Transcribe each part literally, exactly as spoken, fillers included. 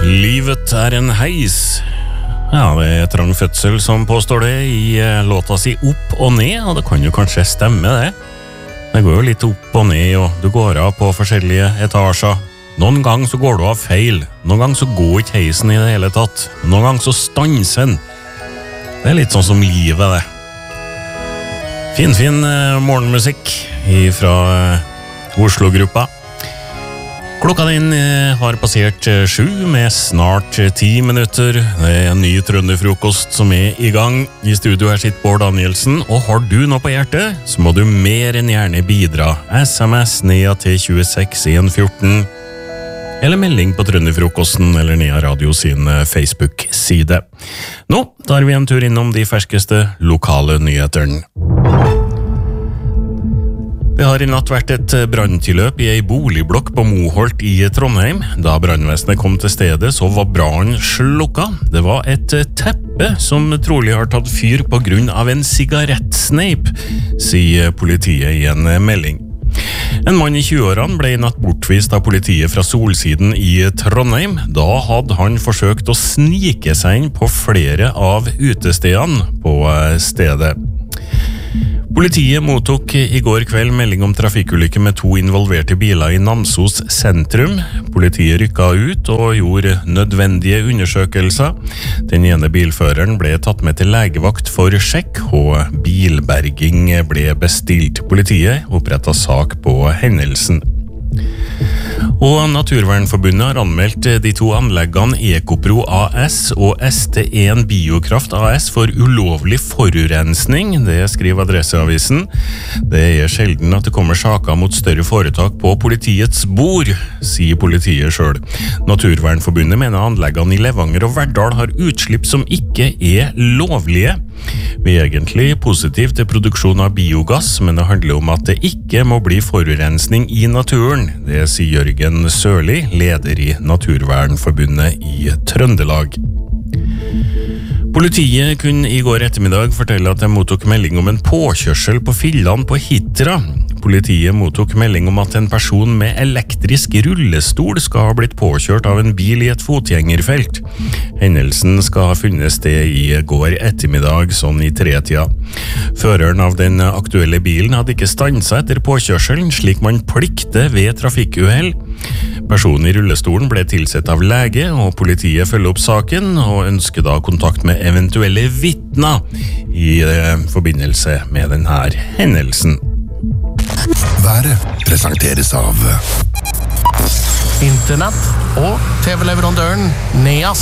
Livet er en heis. Ja, det er Trang Fødsel som påstår det i låta si Opp og ned, og det kan jo kanskje stemme det. Det går jo litt opp og ned, og du går av på forskjellige etasjer. Noen gang så går du av feil, noen gang så går ikke heisen i det hele tatt, noen gang så stanser den. Det er litt sånn som livet det. Fin, fin eh, morgenmusikk fra eh, Oslo-gruppa. Klokka din eh, har passert eh, sju med snart eh, ti minutter. Det er en ny trønderfrokost som er i gang. I studio her sitter Bård Danielsen, og har du noe på hjertet, så må du mer enn gjerne bidra. S M S ned til tjueseks en fjorten, eller melding på Trønderfrokosten eller Nea Radio sin Facebook-side. Nå tar vi en tur innom de ferskeste lokale nyheterne. Det har i natt vært et branntilløp i ei boligblokk på Moholt i Trondheim. Da brannvesenet kom til stedet, så var brannen slukka. Det var et teppe som trolig har tatt fyr på grunn av en sigarettsneip, sier politiet i en melding. En mann i tjueårene ble i natt bortvist av politiet fra Solsiden i Trondheim. Da hadde han forsøkt å snike seg inn på flere av utestedene på stedet. Politiet mottok i går kveld melding om trafikkulykke med to involverte biler i Namsos sentrum. Politiet rykket ut og gjorde nødvendige undersøkelser. Den ene bilføreren ble tatt med til legevakt for sjekk, og bilberging ble bestilt. Politiet opprettet sak på hendelsen. Og Naturvernforbundet har anmeldt de to anleggene Ekopro A S og S T en Biokraft A S for ulovlig forurensning. Det skriver Adresseavisen. Det er sjelden at det kommer saker mot større foretak på politiets bord, sier politiet selv. Naturvernforbundet mener anleggene i Levanger og Verdal har utslipp som ikke er lovlige. Vi er egentlig positiv til produksjon av biogass, men det handler om at det ikke må bli forurensning i naturen. Det sier Jørgen Sørli, leder i Naturvernforbundet i Trøndelag. Politiet kunne i går ettermiddag fortelle at de mottok melding om en påkjørsel på Fillan på Hitra. Politiet mottok melding om at en person med elektrisk rullestol skal ha blitt påkjørt av en bil i et fotgjengerfelt. Hendelsen skal ha funnet sted i går ettermiddag, sånn i tretida. Føreren av den aktuelle bilen hadde ikke stanset etter påkjørselen, slik man plikter ved trafikkuhell. Personen i rullestolen ble tilsett av lege, og politiet følger opp saken og ønsker da kontakt med eventuelle vitner i forbindelse med denne hendelsen. Været presenteres av Internett og T V-leverandøren Neas.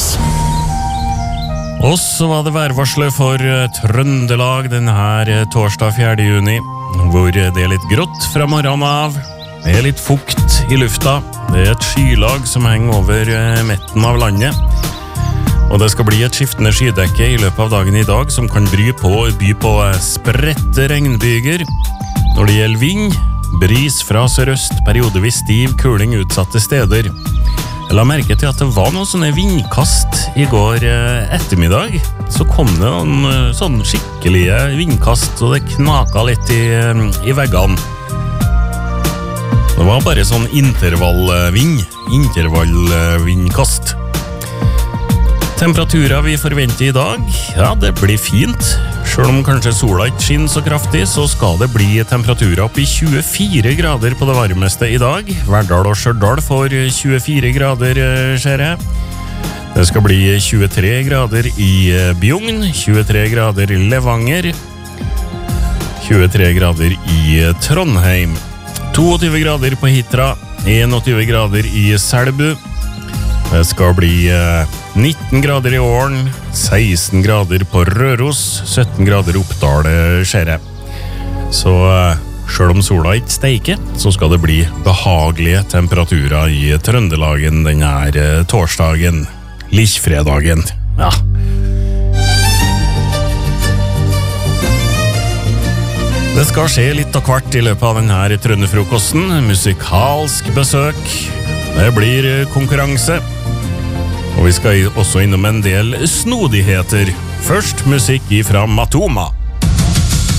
Og så var det værvarslet for Trøndelag denne torsdag fjerde juni, hvor det er litt grått fra morgenen av. Det er litt fukt i lufta. Det er et skylag som henger over midten av landet. Og det skal bli et skiftende skydekke i løpet av dagen i dag som kan by på, by på spredte regnbyger. Når det gjelder vind, bris fra sørøst, periodevis stiv kuling utsatte steder. Jeg la merke til at det var noen sånne vindkast i går ettermiddag. Så kom det noen sånne skikkelige vindkast, og det knaka litt i, i veggene. Det var bare sånn intervallvind, intervallvindkast. Temperaturer vi forventer i dag, ja, det blir fint. Selv om kanskje sola ikke skinner så kraftig, så skal det bli temperaturer opp i tjuefire grader på det varmeste i dag. Verdal og Stjørdal får tjuefire grader, ser jeg. Det skal bli tjuetre grader i Bjugn, tjuetre grader i Levanger, tjuetre grader i Trondheim, tjueto grader på Hitra, tjueen grader i Selbu. Det skal bli nitten grader i Åren, seksten grader på Røros, sytten grader Oppdal, ser jeg. Så selv om sola ikke steiker, så skal det bli behagelige temperaturer i Trøndelagen denne torsdagen, Lichfredagen. Ja. Det skal skje litt av hvert i løpet av denne Trønderfrokosten. Musikalsk besøk. Det blir konkurranse. Og vi skal også innom en del snodigheter. Først musikk fra Matoma.